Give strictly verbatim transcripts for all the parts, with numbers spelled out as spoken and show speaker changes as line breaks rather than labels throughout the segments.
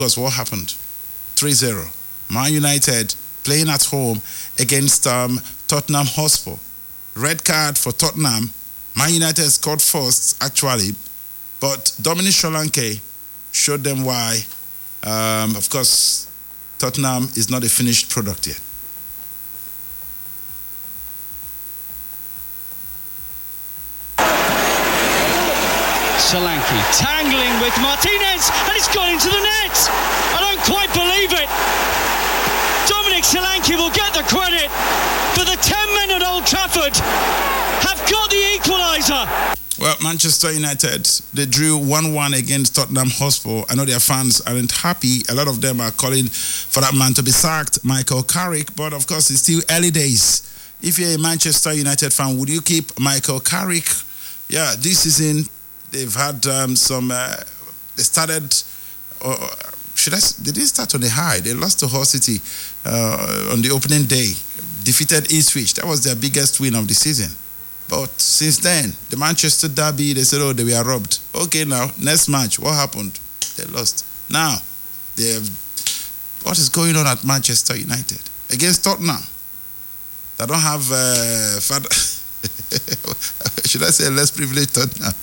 Because what happened? three zero. Man United playing at home against um, Tottenham Hotspur. Red card for Tottenham. Man United scored first, actually. But Dominic Solanke showed them why. Um, of course, Tottenham is not a finished product yet.
Solanke tangling with Martinez, and it's gone into the net. I don't quite believe it. Dominic Solanke will get the credit, but the ten men at Old Trafford have got the equaliser.
Well, Manchester United, they drew one one against Tottenham Hotspur. I know their fans aren't happy. A lot of them are calling for that man to be sacked, Michael Carrick, but of course it's still early days. If you're a Manchester United fan, would you keep Michael Carrick? Yeah, this season they've had um, some, uh, they started, uh, should I, they didn't start on the high. They lost to Hull City uh, on the opening day, defeated Ipswich. That was their biggest win of the season. But since then, the Manchester derby, they said, oh, they were robbed. Okay, now, next match, what happened? They lost. Now, they have, what is going on at Manchester United? Against Tottenham. They don't have, uh, father, should I say less privileged Tottenham?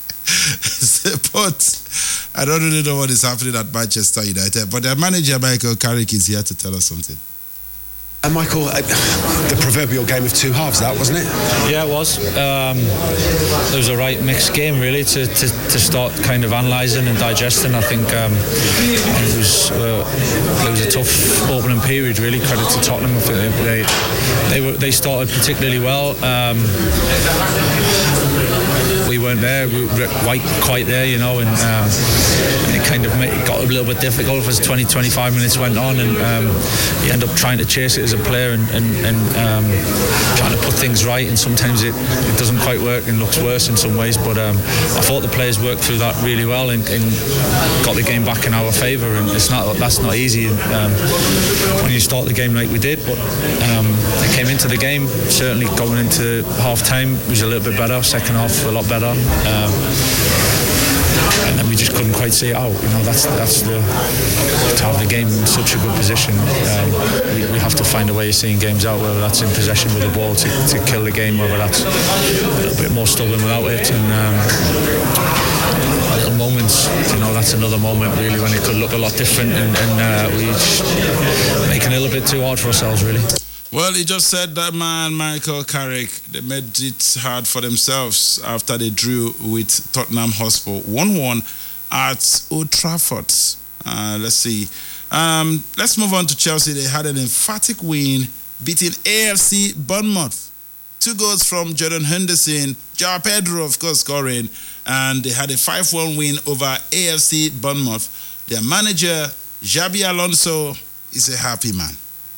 But I don't really know what is happening at Manchester United. But their manager, Michael Carrick, is here to tell us something.
And Michael, uh, the proverbial game of two halves, that wasn't it?
Yeah, it was. Um, it was a right mixed game, really, to, to, to start kind of analysing and digesting. I think um, it was uh, it was a tough opening period, really. Credit to Tottenham. I think they they were they started particularly well. Um, we weren't there, we were quite quite there, you know, and um, it kind of made, it got a little bit difficult as twenty, twenty-five minutes went on, and um, you end up trying to chase it as a player and, and, and um, trying to put things right, and sometimes it, it doesn't quite work and looks worse in some ways, but um, I thought the players worked through that really well and, and got the game back in our favour, and it's not that's not easy um, when you start the game like we did, but um, they came into the game, certainly going into half time was a little bit better, second half a lot better. Um, and then we just couldn't quite see it out. You know, that's that's the to have the game in such a good position. Um, we, we have to find a way of seeing games out, whether that's in possession with the ball to, to kill the game, whether that's a little bit more stubborn without it, and um, little moments. You know, that's another moment really when it could look a lot different, and, and uh, we just making it a little bit too hard for ourselves, really.
Well, he just said that man, Michael Carrick, they made it hard for themselves after they drew with Tottenham Hotspur one one at Old Trafford. Uh, let's see. Um, let's move on to Chelsea. They had an emphatic win, beating A F C Bournemouth. Two goals from Jordan Henderson, João Pedro, of course, scoring, and they had a five one win over A F C Bournemouth. Their manager, Xabi Alonso, is a happy man.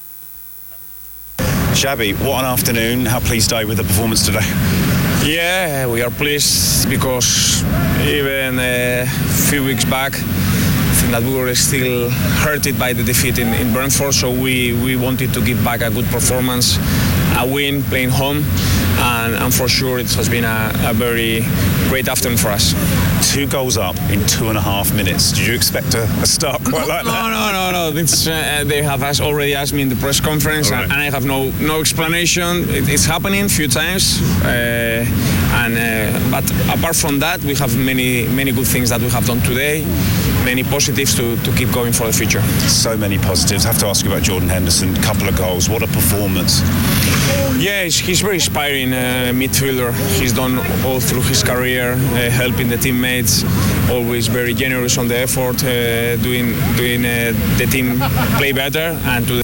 Xabi, what an afternoon. How pleased are you with the performance today?
Yeah, we are pleased because even a few weeks back, I think that we were still hurted by the defeat in, in Brentford, so we, we wanted to give back a good performance, a win playing home, and, and for sure it has been a, a very great afternoon for us.
Two goals up in two and a half minutes. Did you expect a, a start quite like
no,
that?
No, no, no, no. It's, uh, they have asked, already asked me in the press conference, right. and, and I have no no explanation. It, it's happening a few times, uh, and uh, but apart from that, we have many many good things that we have done today. Many positives to, to keep going for the future.
So many positives. I have to ask you about Jordan Henderson. Couple of goals. What a performance.
Yeah, he's, he's very inspiring uh, midfielder. He's done all through his career, uh, helping the teammates, always very generous on the effort, uh, doing doing uh, the team play better. And today